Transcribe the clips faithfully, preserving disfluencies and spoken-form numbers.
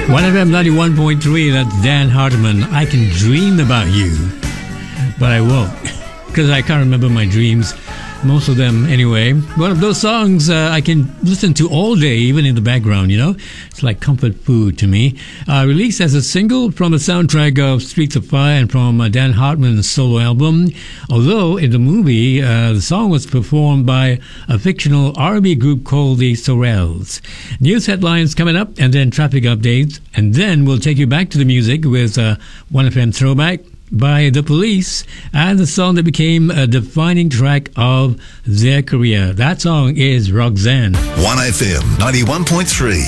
one F M ninety-one point three, that's Dan Hardiman. I can dream about you, but I won't, because I can't remember my dreams. Most of them, anyway. One of those songs uh, I can listen to all day, even in the background, you know? It's like comfort food to me. Uh, released as a single from the soundtrack of Streets of Fire and from uh, Dan Hartman's solo album. Although, in the movie, uh, the song was performed by a fictional R and B group called the Sorrells. News headlines coming up, and then traffic updates. And then we'll take you back to the music with uh, one F M Throwback by The Police, and the song that became a defining track of their career. That song is Roxanne. one F M ninety-one point three.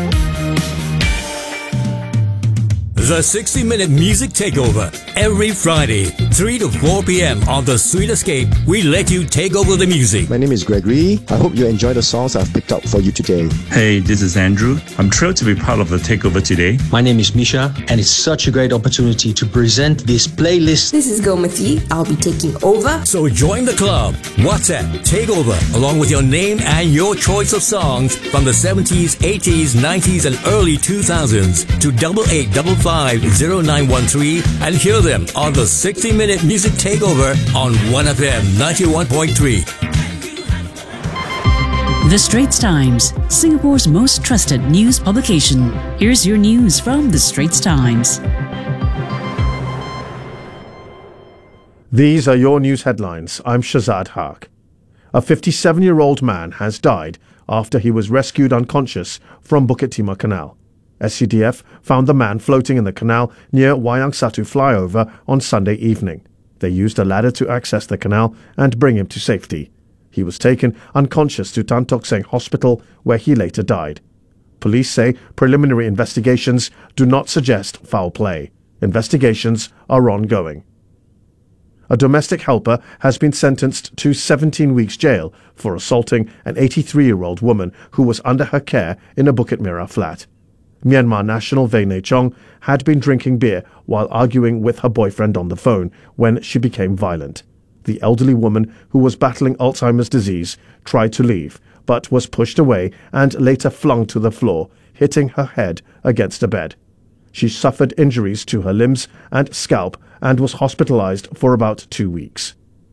The sixty minute Music Takeover. Every Friday, three to four p.m. on The Sweet Escape, we let you take over the music. My name is Gregory. I hope you enjoy the songs I've picked up for you today. Hey, this is Andrew. I'm thrilled to be part of the takeover today. My name is Misha, and it's such a great opportunity to present this playlist. This is Gomati. I'll be taking over. So join the club. WhatsApp Takeover, along with your name and your choice of songs from the seventies, eighties, nineties, and early two thousands to double eight double five zero nine one three, and hear them on the sixty minute Music Takeover on one F M ninety-one point three. The Straits Times, Singapore's most trusted news publication. Here's your news from The Straits Times. These are your news headlines. I'm Shazad Haq. A fifty-seven-year-old man has died after he was rescued unconscious from Bukit Timah Canal. S C D F found the man floating in the canal near Wayang Satu flyover on Sunday evening. They used a ladder to access the canal and bring him to safety. He was taken unconscious to Tan Tock Seng Hospital, where he later died. Police say preliminary investigations do not suggest foul play. Investigations are ongoing. A domestic helper has been sentenced to seventeen weeks jail for assaulting an eighty-three-year-old woman who was under her care in a Bukit Merah flat. Myanmar national Vay Nei Chong had been drinking beer while arguing with her boyfriend on the phone when she became violent. The elderly woman, who was battling Alzheimer's disease, tried to leave, but was pushed away and later flung to the floor, hitting her head against a bed. She suffered injuries to her limbs and scalp and was hospitalized for about two weeks.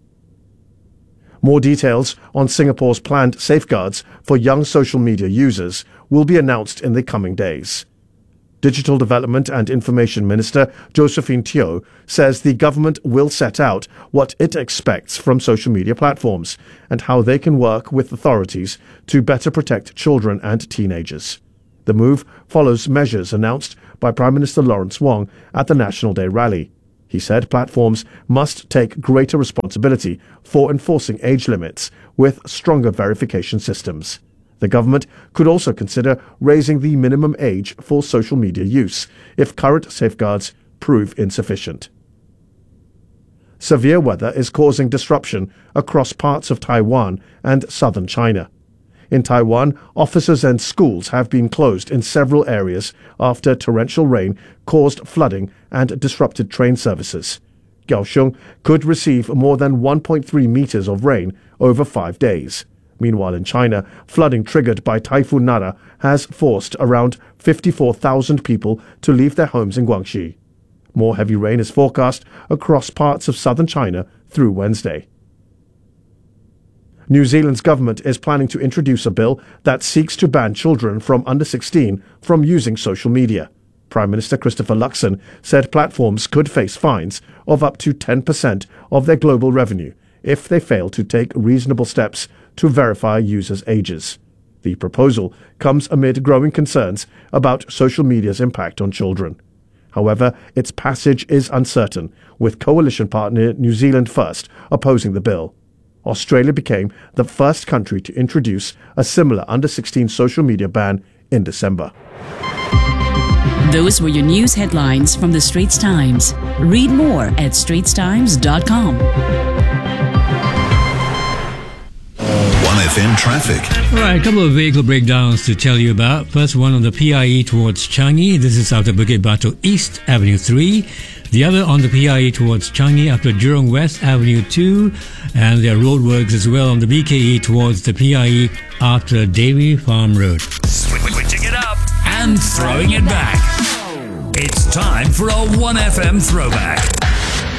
More details on Singapore's planned safeguards for young social media users will be announced in the coming days. Digital Development and Information Minister Josephine Teo says the government will set out what it expects from social media platforms and how they can work with authorities to better protect children and teenagers. The move follows measures announced by Prime Minister Lawrence Wong at the National Day rally. He said platforms must take greater responsibility for enforcing age limits with stronger verification systems. The government could also consider raising the minimum age for social media use if current safeguards prove insufficient. Severe weather is causing disruption across parts of Taiwan and southern China. In Taiwan, offices and schools have been closed in several areas after torrential rain caused flooding and disrupted train services. Kaohsiung could receive more than one point three meters of rain over five days. Meanwhile, in China, flooding triggered by Typhoon Nara has forced around fifty-four thousand people to leave their homes in Guangxi. More heavy rain is forecast across parts of southern China through Wednesday. New Zealand's government is planning to introduce a bill that seeks to ban children from under sixteen from using social media. Prime Minister Christopher Luxon said platforms could face fines of up to ten percent of their global revenue if they fail to take reasonable steps to verify users' ages. The proposal comes amid growing concerns about social media's impact on children. However, its passage is uncertain, with coalition partner New Zealand First opposing the bill. Australia became the first country to introduce a similar under sixteen social media ban in December. Those were your news headlines from The Straits Times. Read more at straits times dot com. one F M traffic. All right, a couple of vehicle breakdowns to tell you about. First one on the P I E towards Changi. This is out of Bukit Batu East, Avenue three. The other on the P I E towards Changi after Jurong West, Avenue two. And there are roadworks as well on the B K E towards the P I E after Dairy Farm Road. Switching it up. and throwing it back. It's time for a one F M throwback.